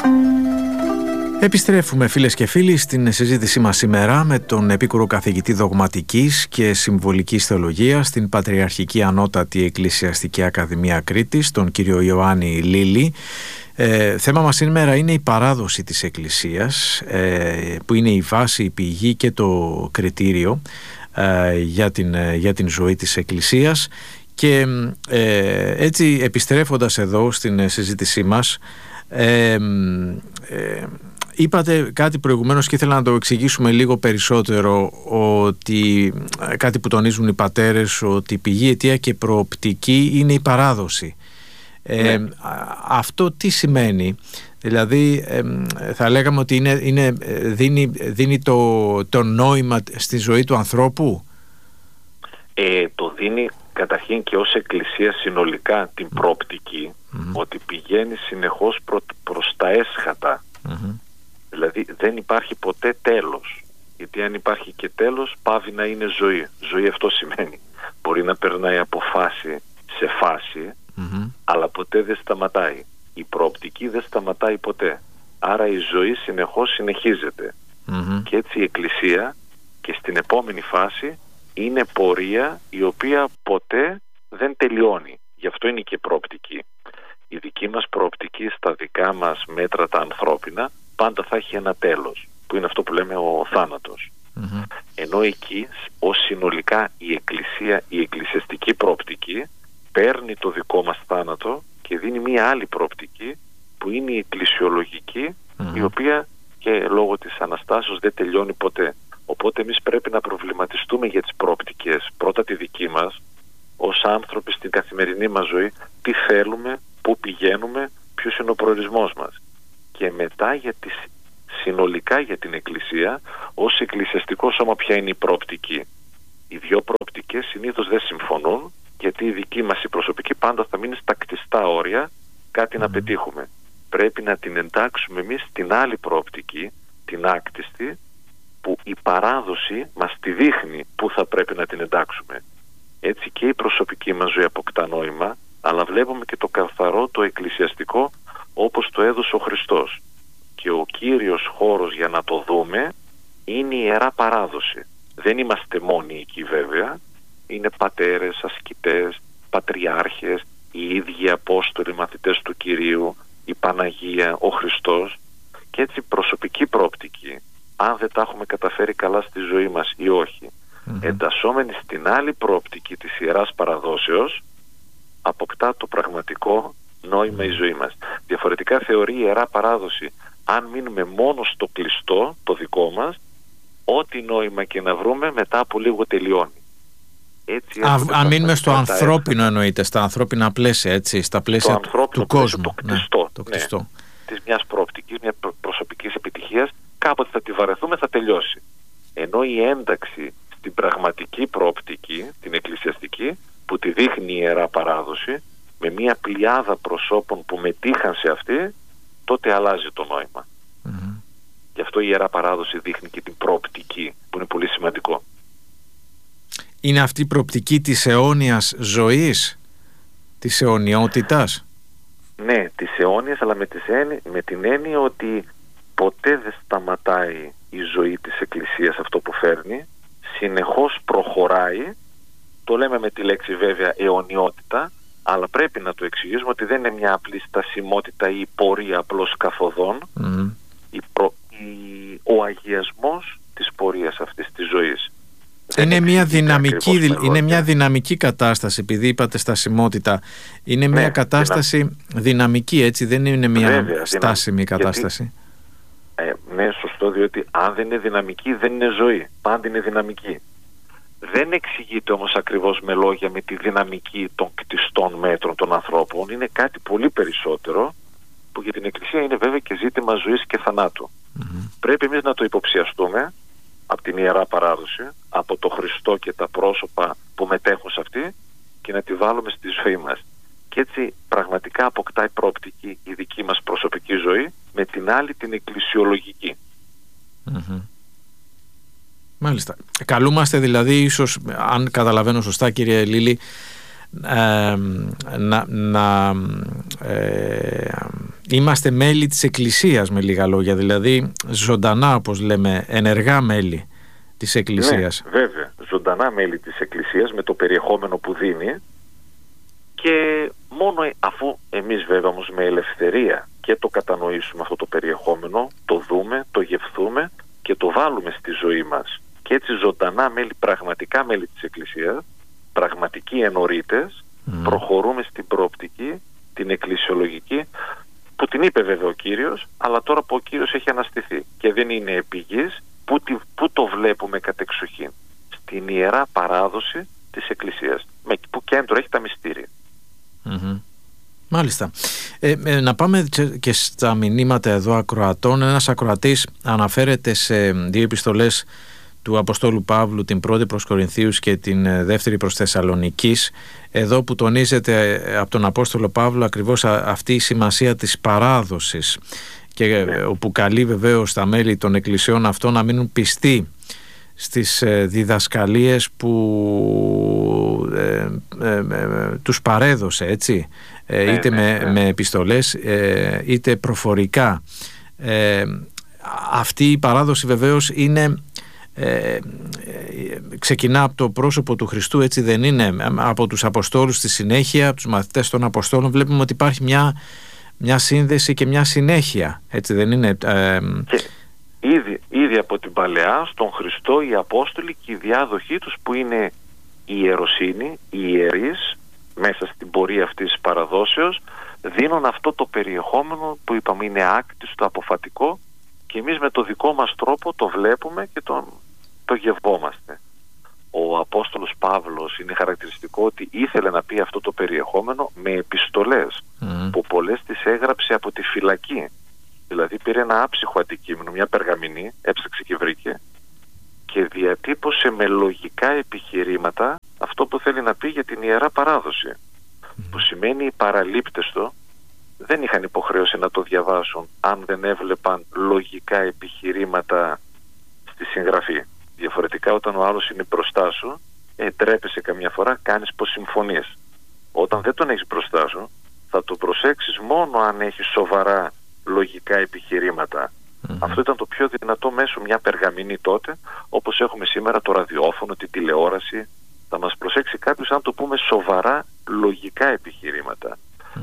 Επιστρέφουμε, φίλες και φίλοι, στην συζήτησή μας σήμερα με τον επίκουρο καθηγητή δογματικής και συμβολικής θεολογίας στην Πατριαρχική Ανώτατη Εκκλησιαστική Ακαδημία Κρήτης, τον κύριο Ιωάννη Λίλη. Θέμα μας σήμερα είναι η παράδοση της Εκκλησίας, που είναι η βάση, η πηγή και το κριτήριο για την ζωή της Εκκλησίας. Και έτσι, επιστρέφοντας εδώ στην συζήτησή μας, είπατε κάτι προηγουμένως και ήθελα να το εξηγήσουμε λίγο περισσότερο, ότι κάτι που τονίζουν οι πατέρες, ότι η πηγή, αιτία και προοπτική είναι η παράδοση. Αυτό τι σημαίνει? Δηλαδή θα λέγαμε ότι δίνει το νόημα στη ζωή του ανθρώπου. Το δίνει καταρχήν και ως Εκκλησία συνολικά την προοπτική, ότι πηγαίνει συνεχώς προς τα έσχατα. Δηλαδή δεν υπάρχει ποτέ τέλος, γιατί αν υπάρχει και τέλος πάβει να είναι ζωή. Ζωή αυτό σημαίνει. Μπορεί να περνάει από φάση σε φάση, αλλά ποτέ δεν σταματάει. Η προοπτική δεν σταματάει ποτέ. Άρα η ζωή συνεχώς συνεχίζεται. Και έτσι η Εκκλησία και στην επόμενη φάση είναι πορεία η οποία ποτέ δεν τελειώνει. Γι' αυτό είναι και προοπτική. Η δική μας προοπτική στα δικά μας μέτρα τα ανθρώπινα πάντα θα έχει ένα τέλος, που είναι αυτό που λέμε ο θάνατος. Ενώ εκεί ως συνολικά η Εκκλησία, η εκκλησιαστική προοπτική παίρνει το δικό μας θάνατο και δίνει μία άλλη προοπτική που είναι η εκκλησιολογική, η οποία και λόγω της Αναστάσεως δεν τελειώνει ποτέ. Οπότε εμείς πρέπει να προβληματιστούμε για τις προοπτικές. Πρώτα τη δική μας ως άνθρωποι στην καθημερινή μας ζωή, τι θέλουμε, πού πηγαίνουμε, ποιος είναι ο προορισμός μας. Και μετά συνολικά για την Εκκλησία ως εκκλησιαστικό σώμα ποια είναι η προοπτική. Οι δύο προοπτικές συνήθως δεν συμφωνούν, γιατί η δική μας η προσωπική πάντα θα μείνει στα κτιστά όρια κάτι να πετύχουμε. Πρέπει να την εντάξουμε εμείς στην άλλη προοπτική, την άκτιστη, που η παράδοση μας τη δείχνει που θα πρέπει να την εντάξουμε. Έτσι και η προσωπική μας ζωή αποκτά νόημα, αλλά βλέπουμε και το καθαρό, το εκκλησιαστικό, όπως το έδωσε ο Χριστός. Και ο κύριος χώρος για να το δούμε είναι η Ιερά Παράδοση. Δεν είμαστε μόνοι εκεί βέβαια. Είναι πατέρες, ασκητές, πατριάρχες, οι ίδιοι Απόστολοι, μαθητές του Κυρίου, η Παναγία, ο Χριστός. Και έτσι προσωπική προοπτική, αν δεν τα έχουμε καταφέρει καλά στη ζωή μας ή όχι, εντασσόμενοι στην άλλη προοπτική της Ιεράς Παραδόσεως, αποκτά το πραγματικό νόημα η ζωή μας. Διαφορετικά θεωρεί η Ιερά Παράδοση, αν μείνουμε μόνο στο κλειστό, το δικό μας, ό,τι νόημα και να βρούμε μετά από λίγο τελειώνει. Έτσι, αν μείνουμε στο ανθρώπινο εννοείται, στα ανθρώπινα πλαίσια, έτσι, στα πλαίσια του κόσμου. Το κλειστό. Της μιας προοπτικής, μιας προσωπικής επιτυχίας, κάποτε θα τη βαρεθούμε, θα τελειώσει. Ενώ η ένταξη στην πραγματική προοπτική, την εκκλησιαστική, που τη δείχνει η Ιερά Παράδοση, με μια πλειάδα προσώπων που μετήχαν σε αυτή, τότε αλλάζει το νόημα. Γι' αυτό η Ιερά Παράδοση δείχνει και την προοπτική, που είναι πολύ σημαντικό. Είναι αυτή η προοπτική της αιώνιας ζωής, της αιωνιότητας. Ναι, της αιώνιας, αλλά με την έννοια ότι ποτέ δεν σταματάει η ζωή της Εκκλησίας αυτό που φέρνει, συνεχώς προχωράει. Το λέμε με τη λέξη βέβαια αιωνιότητα, αλλά πρέπει να το εξηγήσουμε ότι δεν είναι μια απλή στασιμότητα ή πορεία απλώς καθοδόν. Ο αγιασμός της πορείας αυτής της ζωής. Είναι μια δυναμική κατάσταση, επειδή είπατε στασιμότητα. Είναι μια κατάσταση δυναμική, έτσι, δεν είναι μια στάσιμη κατάσταση. Ναι, σωστό, διότι αν δεν είναι δυναμική δεν είναι ζωή. Πάντα είναι δυναμική. Δεν εξηγείται όμως ακριβώς με λόγια με τη δυναμική των κτιστών μέτρων των ανθρώπων. Είναι κάτι πολύ περισσότερο, που για την Εκκλησία είναι βέβαια και ζήτημα ζωής και θανάτου. Πρέπει εμείς να το υποψιαστούμε από την Ιερά Παράδοση, από το Χριστό και τα πρόσωπα που μετέχουν σε αυτή, και να τη βάλουμε στη ζωή μας. Και έτσι πραγματικά αποκτάει προοπτική η δική μας προσωπική ζωή με την άλλη την εκκλησιολογική. Μάλιστα. Καλούμαστε δηλαδή, ίσως, αν καταλαβαίνω σωστά κύριε Λίλη, είμαστε μέλη της Εκκλησίας, με λίγα λόγια, δηλαδή ζωντανά, όπως λέμε, ενεργά μέλη της Εκκλησίας. Ναι, βέβαια, ζωντανά μέλη της Εκκλησίας με το περιεχόμενο που δίνει, και μόνο αφού εμείς βέβαια όμως με ελευθερία και το κατανοήσουμε αυτό το περιεχόμενο, το δούμε, το γευθούμε και το βάλουμε στη ζωή μας, και έτσι ζωντανά μέλη, πραγματικά μέλη της Εκκλησίας, πραγματικοί ενορίτες, προχωρούμε στην προοπτική, την εκκλησιολογική, που την είπε βέβαια ο Κύριος, αλλά τώρα που ο Κύριος έχει αναστηθεί και δεν είναι επί γης, που το βλέπουμε κατεξοχήν? Στην Ιερά Παράδοση της Εκκλησίας, που κέντρο έχει τα μυστήρια. Μάλιστα. Να πάμε και στα μηνύματα εδώ ακροατών. Ένας ακροατής αναφέρεται σε 2 επιστολές του Αποστόλου Παύλου, την πρώτη προς Κορινθίους και την δεύτερη προς Θεσσαλονικής, εδώ που τονίζεται από τον Απόστολο Παύλο ακριβώς αυτή η σημασία της παράδοσης, και όπου καλεί βεβαίως τα μέλη των εκκλησιών αυτών να μείνουν πιστοί στις διδασκαλίες που τους παρέδωσε, έτσι, είτε με επιστολές είτε προφορικά. Αυτή η παράδοση βεβαίως είναι, ξεκινά από το πρόσωπο του Χριστού, έτσι δεν είναι? Από τους Αποστόλους στη συνέχεια, από τους μαθητές των Αποστόλων, βλέπουμε ότι υπάρχει μια σύνδεση και μια συνέχεια, έτσι δεν είναι? Ήδη από την Παλαιά στον Χριστό οι Απόστολοι και η διάδοχή τους, που είναι η ιεροσύνη, οι ιερείς, μέσα στην πορεία αυτής της παραδόσεως, δίνουν αυτό το περιεχόμενο που είπαμε είναι άκτιστο, αποφατικό, και εμείς με το δικό μας τρόπο το βλέπουμε και το γευόμαστε. Ο Απόστολος Παύλος είναι χαρακτηριστικό ότι ήθελε να πει αυτό το περιεχόμενο με επιστολές, που πολλές τις έγραψε από τη φυλακή. Δηλαδή πήρε ένα άψυχο αντικείμενο, μια περγαμηνή, έψαξε και βρήκε, και διατύπωσε με λογικά επιχειρήματα αυτό που θέλει να πει για την Ιερά Παράδοση, που σημαίνει οι παραλήπτες του δεν είχαν υποχρέωση να το διαβάσουν αν δεν έβλεπαν λογικά επιχειρήματα στη συγγραφή. Διαφορετικά, όταν ο άλλος είναι μπροστά σου, τρέπεσαι καμιά φορά, κάνεις πως συμφωνείς. Όταν δεν τον έχεις μπροστά σου, θα το προσέξεις μόνο αν έχει σοβαρά λογικά επιχειρήματα. Αυτό ήταν το πιο δυνατό μέσο, μια περγαμηνή τότε, όπως έχουμε σήμερα το ραδιόφωνο, τη τηλεόραση. Θα μας προσέξει κάποιος αν το πούμε σοβαρά λογικά επιχειρήματα.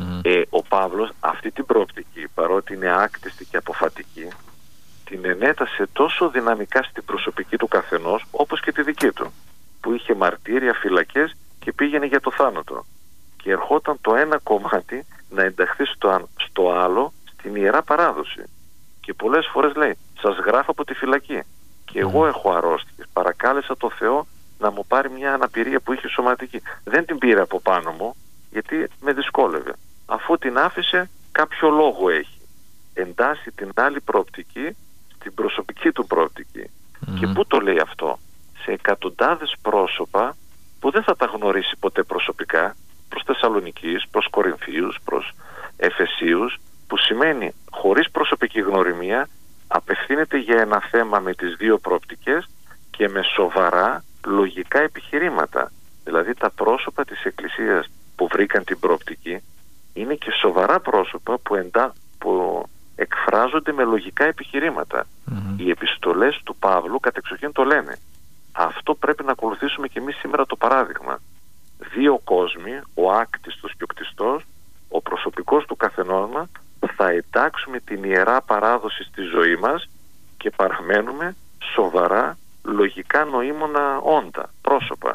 Ο Παύλος αυτή την προοπτική, παρότι είναι άκτιστη και αποφατική, την ενέτασε τόσο δυναμικά στην προσωπική του καθενός, όπως και τη δική του, που είχε μαρτύρια, φυλακές και πήγαινε για το θάνατο, και ερχόταν το ένα κομμάτι να ενταχθεί στο άλλο, στην Ιερά Παράδοση, και πολλές φορές λέει: σας γράφω από τη φυλακή και εγώ έχω αρρώστιες, παρακάλεσα το Θεό να μου πάρει μια αναπηρία που είχε σωματική. Δεν την πήρε από πάνω μου γιατί με δυσκόλευε. Αφού την άφησε, κάποιο λόγο έχει. Εντάσσει την άλλη προοπτική στην προσωπική του προοπτική. Και πού το λέει αυτό? Σε εκατοντάδες πρόσωπα που δεν θα τα γνωρίσει ποτέ προσωπικά, προς Θεσσαλονικής, προς Κορινθίους, προς Εφεσίους, που σημαίνει χωρίς προσωπική γνωριμία απευθύνεται για ένα θέμα με τις δύο προοπτικές και με σοβαρά λογικά επιχειρήματα. Δηλαδή τα πρόσωπα της Εκκλησίας που βρήκαν την προοπτική είναι και σοβαρά πρόσωπα που εκφράζονται με λογικά επιχειρήματα. Οι επιστολές του Παύλου κατεξοχήν το λένε. Αυτό πρέπει να ακολουθήσουμε και εμείς σήμερα το παράδειγμα. Δύο κόσμοι, ο άκτιστος και ο κτιστός, ο προσωπικός του καθενός μας, θα εντάξουμε την Ιερά Παράδοση στη ζωή μας και παραμένουμε σοβαρά λογικά νοήμωνα όντα, πρόσωπα.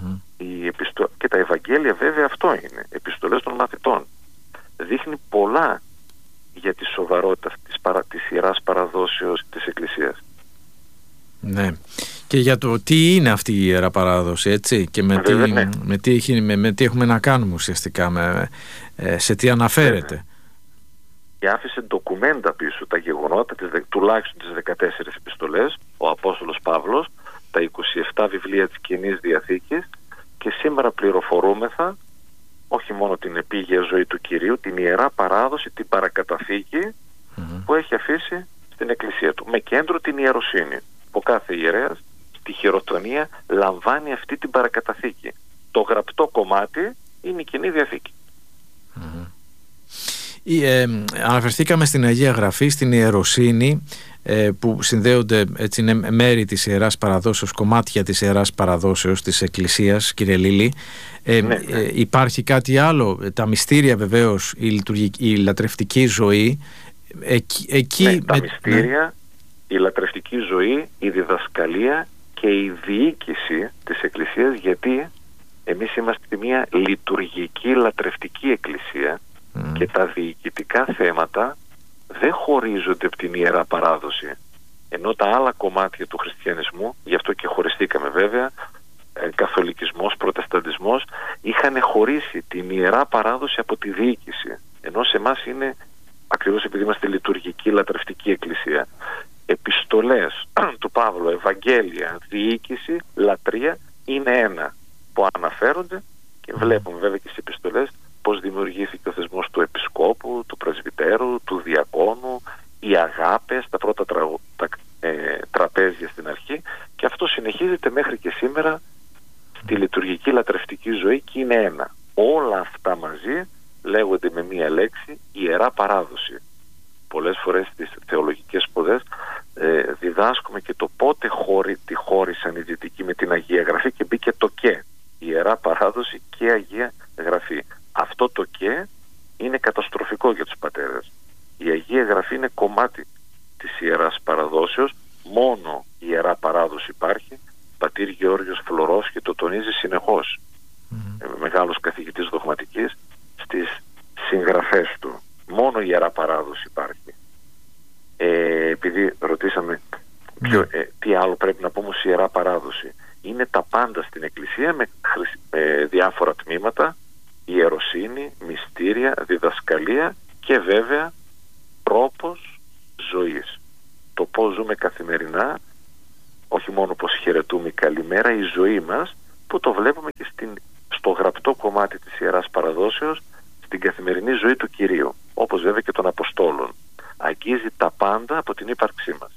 Και τα Ευαγγέλια βέβαια αυτό είναι, επιστολές των μαθητών. Δείχνει πολλά για τη σοβαρότητα της Ιεράς Παραδόσεως της Εκκλησίας. Ναι. Και για το τι είναι αυτή η Ιερά Παράδοση, έτσι, και με τι έχουμε να κάνουμε ουσιαστικά, σε τι αναφέρεται. Και άφησε ντοκουμέντα πίσω, τα γεγονότα, τουλάχιστον τις 14 επιστολές, ο Απόστολος Παύλος, τα 27 βιβλία της Καινής Διαθήκης, και σήμερα πληροφορούμεθα όχι μόνο την επίγεια ζωή του Κυρίου, την Ιερά Παράδοση, την παρακαταθήκη που έχει αφήσει στην Εκκλησία του, με κέντρο την ιεροσύνη. Ο κάθε ιερέας στη χειροτονία λαμβάνει αυτή την παρακαταθήκη. Το γραπτό κομμάτι είναι η Καινή Διαθήκη. Αναφερθήκαμε στην Αγία Γραφή, στην ιεροσύνη, που συνδέονται, έτσι, είναι μέρη της Ιεράς Παραδόσεως, κομμάτια της Ιεράς Παραδόσεως της Εκκλησίας, κύριε Λίλη. Υπάρχει κάτι άλλο? Τα μυστήρια βεβαίως, η λατρευτική ζωή. Τα μυστήρια, η λατρευτική ζωή, η διδασκαλία και η διοίκηση της Εκκλησίας, γιατί εμείς είμαστε μια λειτουργική λατρευτική Εκκλησία και τα διοικητικά θέματα δεν χωρίζονται από την Ιερά Παράδοση, ενώ τα άλλα κομμάτια του χριστιανισμού, γι' αυτό και χωριστήκαμε βέβαια, καθολικισμός, προτεσταντισμός, είχαν χωρίσει την Ιερά Παράδοση από τη διοίκηση, ενώ σε εμάς είναι, ακριβώς επειδή είμαστε λειτουργική λατρευτική Εκκλησία, επιστολές του Παύλου, Ευαγγέλια, διοίκηση, λατρεία είναι ένα που αναφέρονται, και βλέπουμε βέβαια και στις επιστολές πώς δημιουργήθηκε ο θεσμός του επισκόπου, του πρεσβυτέρου, του διακόνου, οι αγάπες, τα πρώτα τραπέζια στην αρχή, και αυτό συνεχίζεται μέχρι και σήμερα στη λειτουργική λατρευτική ζωή και είναι ένα. Όλα αυτά μαζί λέγονται με μία λέξη Ιερά Παράδοση. Πολλές φορές στις θεολογικές σπουδές διδάσκουμε και το πότε τη χώρισαν οι δυτικοί με την Αγία Γραφή και μπήκε το και. Ιερά Παράδοση και Αγία Γραφή. Αυτό το και είναι καταστροφικό για τους πατέρες. Η Αγία Γραφή είναι κομμάτι της Ιεράς Παραδόσεως, μόνο η Ιερά Παράδοση υπάρχει. Πατήρ Γεώργιος Φλωρός και το τονίζει συνεχώς, μεγάλος καθηγητής δογματικής, στις συγγραφές του. Μόνο η Ιερά Παράδοση υπάρχει. Επειδή ρωτήσαμε τι άλλο πρέπει να πούμε ως Ιερά Παράδοση, είναι τα πάντα στην Εκκλησία με διάφορα τμήματα: ιεροσύνη, μυστήρια, διδασκαλία και βέβαια τρόπος ζωής. Το πώς ζούμε καθημερινά, όχι μόνο πως χαιρετούμε καλημέρα, η ζωή μας, που το βλέπουμε και στο γραπτό κομμάτι της Ιεράς Παραδόσεως, στην καθημερινή ζωή του Κυρίου, όπως βέβαια και των Αποστόλων. Αγγίζει τα πάντα από την ύπαρξή μας.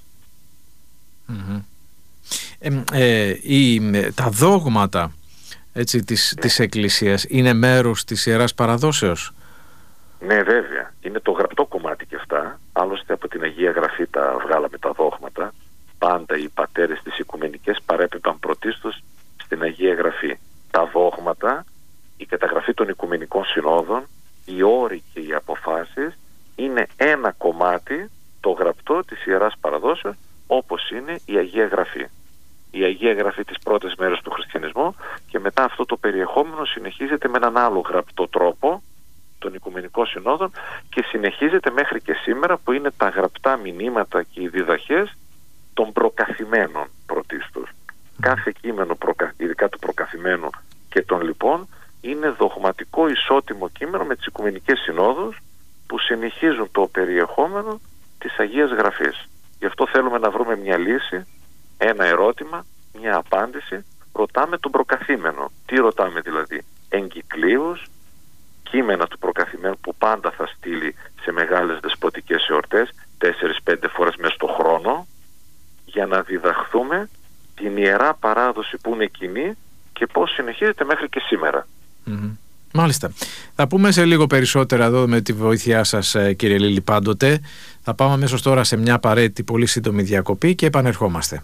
Τα δόγματα, έτσι, της Εκκλησίας είναι μέρος της Ιεράς Παραδόσεως? Ναι, βέβαια. Είναι το γραπτό κομμάτι και αυτά. Άλλωστε από την Αγία Γραφή τα βγάλαμε τα δόγματα. Πάντα οι πατέρες της Οικουμενικές παρέπεμπαν πρωτίστως στην Αγία Γραφή. Τα δόγματα, η καταγραφή των Οικουμενικών Συνόδων, οι όροι και οι αποφάσεις είναι ένα κομμάτι, το γραπτό της Ιεράς Παραδόσεως, όπως είναι η Αγία Γραφή. Η Αγία Γραφή τις πρώτες μέρες του χριστιανισμού, και μετά αυτό το περιεχόμενο συνεχίζεται με έναν άλλο γραπτό τρόπο των Οικουμενικών Συνόδων και συνεχίζεται μέχρι και σήμερα, που είναι τα γραπτά μηνύματα και οι διδαχές των προκαθημένων πρωτίστως. Κάθε κείμενο, ειδικά του προκαθημένου και των λοιπόν, είναι δογματικό ισότιμο κείμενο με τις Οικουμενικές Συνόδους που συνεχίζουν το περιεχόμενο της Αγίας Γραφής. Γι' αυτό θέλουμε να βρούμε μια λύση, ένα ερώτημα, μια απάντηση. Ρωτάμε τον προκαθήμενο. Τι ρωτάμε δηλαδή? Εγκυκλίους, κείμενα του προκαθημένου που πάντα θα στείλει σε μεγάλες δεσποτικές εορτές 4-5 φορές μέσα στο χρόνο, για να διδαχθούμε την Ιερά Παράδοση που είναι κοινή και πώς συνεχίζεται μέχρι και σήμερα. Μάλιστα. Θα πούμε σε λίγο περισσότερα εδώ με τη βοήθειά σας, κύριε Λίλη, πάντοτε. Θα πάμε αμέσως τώρα σε μια απαραίτητη πολύ σύντομη διακοπή και επανερχόμαστε.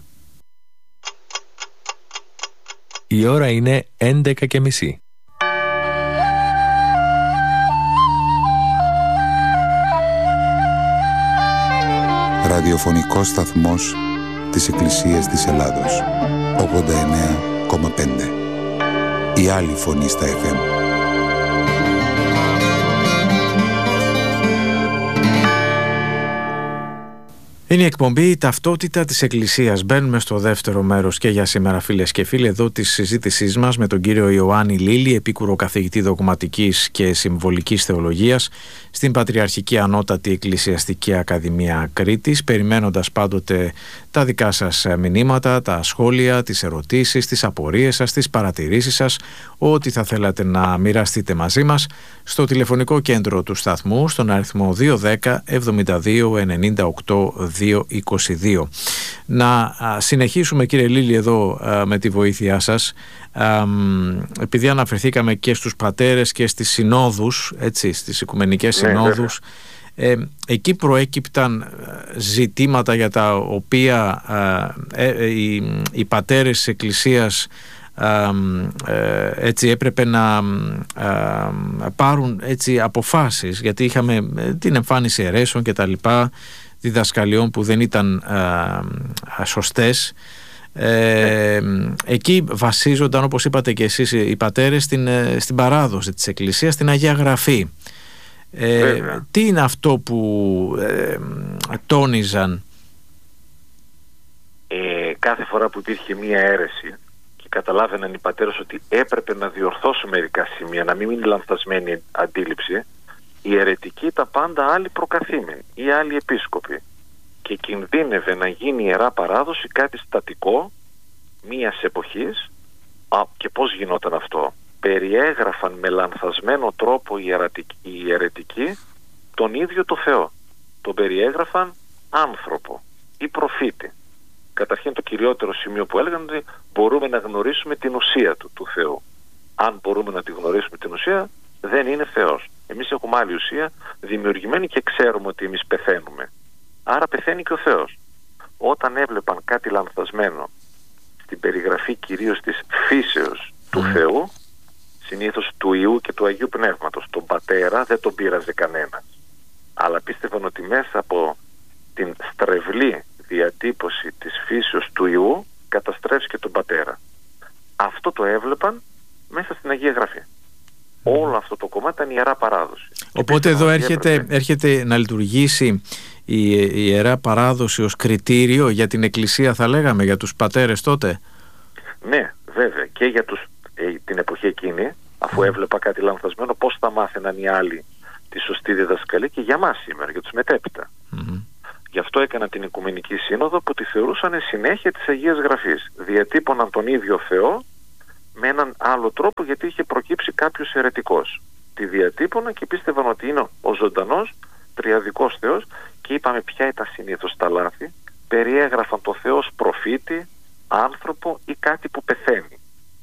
Η ώρα είναι 11:30. Ραδιοφωνικός σταθμός της Εκκλησίας της Ελλάδος, 89,5. Η άλλη φωνή στα FM. Είναι η εκπομπή «Ταυτότητα της Εκκλησίας». Μπαίνουμε στο δεύτερο μέρος και για σήμερα, φίλες και φίλοι, εδώ της συζήτησής μας με τον κύριο Ιωάννη Λίλη, επίκουρο καθηγητή δογματικής και συμβολικής θεολογίας στην Πατριαρχική Ανώτατη Εκκλησιαστική Ακαδημία Κρήτης, περιμένοντας πάντοτε τα δικά σας μηνύματα, τα σχόλια, τις ερωτήσεις, τις απορίες σας, τις παρατηρήσεις σας, ό,τι θα θέλατε να μοιραστείτε μαζί μας στο τηλεφωνικό κέντρο του σταθμού, στον αριθμό 210 72 98 222. Να συνεχίσουμε, κύριε Λίλη, εδώ με τη βοήθειά σας, επειδή αναφερθήκαμε και στους πατέρες και στις συνόδους, έτσι, στις οικουμενικές συνόδους. Εκεί προέκυπταν ζητήματα για τα οποία οι πατέρες της Εκκλησίας έτσι έπρεπε να πάρουν έτσι αποφάσεις, γιατί είχαμε την εμφάνιση αιρέσεων και τα λοιπά, διδασκαλιών που δεν ήταν σωστές. Εκεί βασίζονταν, όπως είπατε και εσείς, οι πατέρες στην παράδοση της Εκκλησίας, στην Αγία Γραφή. Τι είναι αυτό που τόνιζαν? Κάθε φορά που υπήρχε μία αίρεση και καταλάβαιναν οι πατέρες ότι έπρεπε να διορθώσουν μερικά σημεία, να μην είναι λανθασμένη αντίληψη, οι αιρετικοί ήταν πάντα άλλοι προκαθήμενοι ή άλλοι επίσκοποι, και κινδύνευε να γίνει η Ιερά Παράδοση κάτι στατικό μίας εποχής. Και πώς γινόταν αυτό? Περιέγραφαν με λανθασμένο τρόπο οι αιρετικοί τον ίδιο το Θεό. Τον περιέγραφαν άνθρωπο ή προφήτη. Καταρχήν το κυριότερο σημείο που έλεγαν ότι μπορούμε να γνωρίσουμε την ουσία του Θεού. Αν μπορούμε να τη γνωρίσουμε την ουσία, δεν είναι Θεός. Εμείς έχουμε άλλη ουσία δημιουργημένη και ξέρουμε ότι εμείς πεθαίνουμε. Άρα πεθαίνει και ο Θεός. Όταν έβλεπαν κάτι λανθασμένο στην περιγραφή κυρίως της φύσεως του Θεού, συνήθως του Ιού και του Αγίου Πνεύματος, τον Πατέρα δεν τον πείραζε κανένας, αλλά πίστευαν ότι μέσα από την στρεβλή διατύπωση της φύσεως του Ιού καταστρέφει και τον Πατέρα. Αυτό το έβλεπαν μέσα στην Αγία Γραφή. Όλο αυτό το κομμάτι ήταν η Ιερά Παράδοση. Οπότε εδώ έρχεται να λειτουργήσει η Ιερά Παράδοση ως κριτήριο για την Εκκλησία, θα λέγαμε, για τους πατέρες τότε. Ναι, βέβαια, και για την εποχή εκείνη, αφού έβλεπα κάτι λανθασμένο, πώς θα μάθαιναν οι άλλοι τη σωστή διδασκαλία, και για μας σήμερα, για τους μετέπειτα. Γι' αυτό έκανα την Οικουμενική Σύνοδο, που τη θεωρούσαν συνέχεια της Αγίας Γραφής. Διατύπωναν τον ίδιο Θεό με έναν άλλο τρόπο, γιατί είχε προκύψει κάποιος αιρετικός. Τη διατύπωναν και πίστευαν ότι είναι ο ζωντανός τριαδικός Θεός, και είπαμε ποια ήταν συνήθως τα λάθη. Περιέγραφαν το Θεό ως προφήτη, άνθρωπο ή κάτι που πεθαίνει.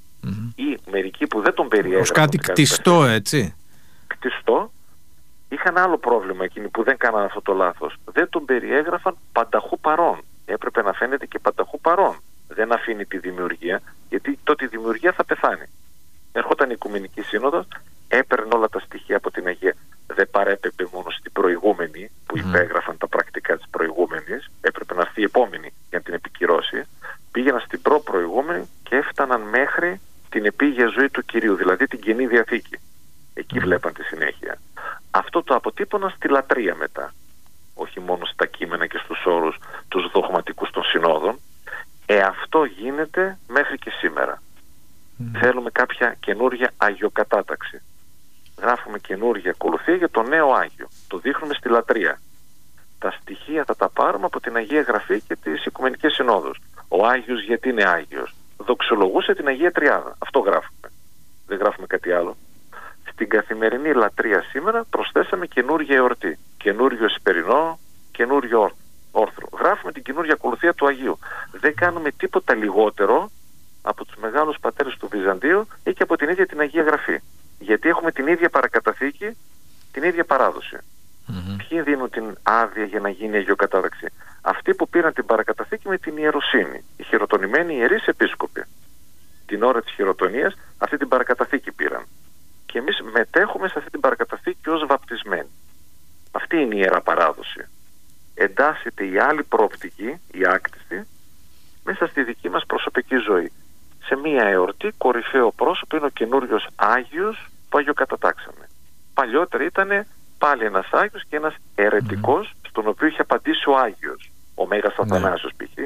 Ή μερικοί που δεν τον περιέγραφαν ως κάτι κτιστό, έτσι. Κτιστό. Είχαν άλλο πρόβλημα εκείνοι που δεν κάναν αυτό το λάθος. Δεν τον περιέγραφαν πανταχού παρών. Έπρεπε να φαίνεται και πανταχού παρών. Δεν αφήνει τη δημιουργία, γιατί τότε η δημιουργία θα πεθάνει. Ερχόταν η Οικουμενική Σύνοδος, έπαιρνε όλα τα στοιχεία από την Αγία. Δεν παρέπεπε μόνο στην προηγούμενη που υπέγραφαν τα πρακτικά της προηγούμενης, έπρεπε να έρθει η επόμενη για να την επικυρώσει. Πήγαιναν στην προηγούμενη και έφταναν μέχρι την επίγεια ζωή του Κυρίου, δηλαδή την Καινή Διαθήκη. Εκεί βλέπαν τη συνέχεια. Αυτό το αποτύπωναν στη λατρεία μετά. Όχι μόνο στα κείμενα και στους όρους τους δογματικούς των συνόδων. Αυτό γίνεται μέχρι και σήμερα. Θέλουμε κάποια καινούργια αγιοκατάταξη. Γράφουμε καινούργια ακολουθία για το νέο Άγιο. Το δείχνουμε στη λατρεία. Τα στοιχεία θα τα πάρουμε από την Αγία Γραφή και τις Οικουμενικές Συνόδους. Ο Άγιος γιατί είναι Άγιος? Δοξολογούσε την Αγία Τριάδα. Αυτό γράφουμε. Δεν γράφουμε κάτι άλλο. Στην καθημερινή λατρεία σήμερα προσθέσαμε καινούργια εορτή. Καινούριο Εσπερινό, καινούριο όρθρο. Γράφουμε την καινούργια ακολουθία του Αγίου. Δεν κάνουμε τίποτα λιγότερο από τους μεγάλους πατέρες του Βυζαντίου ή και από την ίδια την Αγία Γραφή. Γιατί έχουμε την ίδια παρακαταθήκη, την ίδια παράδοση. Ποιοι δίνουν την άδεια για να γίνει αγιοκατάταξη? Αυτοί που πήραν την παρακαταθήκη με την ιεροσύνη. Οι χειροτονημένοι ιερείς επίσκοποι. Την ώρα της χειροτονίας αυτή την παρακαταθήκη πήραν. Και εμείς μετέχουμε σε αυτή την παρακαταθήκη ως βαπτισμένοι. Αυτή είναι η Ιερά Παράδοση. Εντάσσεται η άλλη προοπτική, η άκτιστη, μέσα στη δική μας προσωπική ζωή. Σε μία εορτή κορυφαίο πρόσωπο είναι ο καινούριος Άγιος που αγιοκατατάξαμε. Παλιότερα ήταν πάλι ένας Άγιος και ένας αιρετικός, στον οποίο είχε απαντήσει ο Άγιος. Ο Μέγας Αθανάσιος π.χ.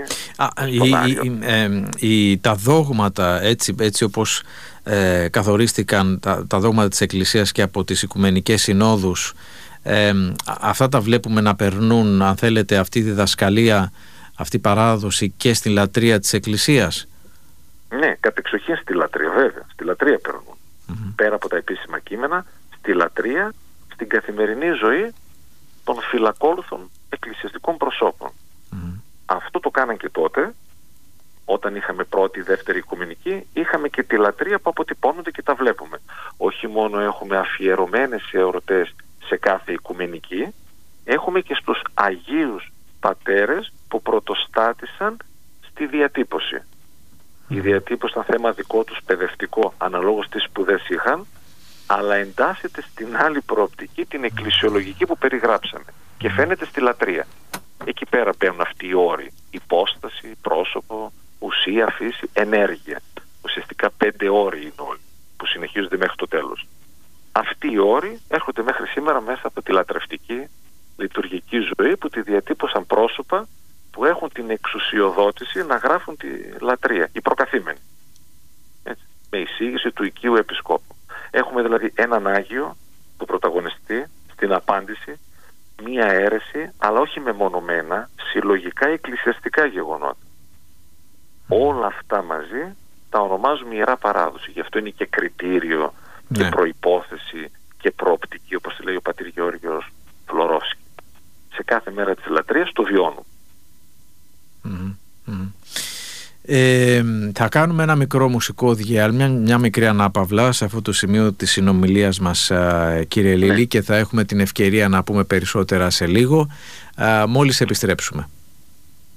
Τα δόγματα, έτσι όπως καθορίστηκαν τα δόγματα της Εκκλησίας και από τις Οικουμενικές Συνόδους, αυτά τα βλέπουμε να περνούν, αν θέλετε, αυτή η διδασκαλία, αυτή η παράδοση και στην λατρεία της Εκκλησίας. Ναι, κατεξοχήν στη λατρεία, βέβαια. Στη λατρεία περνούν. Πέρα από τα επίσημα κείμενα, στη λατρεία, στην καθημερινή ζωή των φυλακόλουθων εκκλησιαστικών προσώπων. κάναν και τότε, όταν είχαμε πρώτη, δεύτερη οικουμενική, είχαμε και τη λατρεία που αποτυπώνονται και τα βλέπουμε. Όχι μόνο έχουμε αφιερωμένες εορτές σε κάθε οικουμενική, έχουμε και στους Αγίους Πατέρες που πρωτοστάτησαν στη διατύπωση. Η διατύπωση ήταν θέμα δικό τους παιδευτικό, αναλόγως τις σπουδές είχαν, αλλά εντάσσεται στην άλλη προοπτική, την εκκλησιολογική που περιγράψαμε, και φαίνεται στη λατρεία. Εκεί πέρα μπαίνουν αυτοί οι όροι: υπόσταση, πρόσωπο, ουσία, φύση, ενέργεια. Ουσιαστικά 5 όροι είναι όλοι, που συνεχίζονται μέχρι το τέλος. Αυτοί οι όροι έρχονται μέχρι σήμερα μέσα από τη λατρευτική λειτουργική ζωή, που τη διατύπωσαν πρόσωπα που έχουν την εξουσιοδότηση να γράφουν τη λατρεία, οι προκαθήμενοι. Έτσι, με εισήγηση του οικείου επισκόπου. Έχουμε δηλαδή έναν Άγιο του πρωταγωνιστή στην απάντηση, μία αίρεση, αλλά όχι μεμονωμένα, συλλογικά εκκλησιαστικά γεγονότα. Όλα αυτά μαζί τα ονομάζουμε Ιερά Παράδοση. Γι' αυτό είναι και κριτήριο και προϋπόθεση και προοπτική, όπως λέει ο πατήρ Γεώργιος Φλωρόφσκι. Σε κάθε μέρα της λατρείας το βιώνουμε. Θα κάνουμε ένα μικρό μουσικό διάλειμμα, μια μικρή ανάπαυλα σε αυτό το σημείο της συνομιλίας μας, κύριε Λίλη, και θα έχουμε την ευκαιρία να πούμε περισσότερα σε λίγο, μόλις επιστρέψουμε.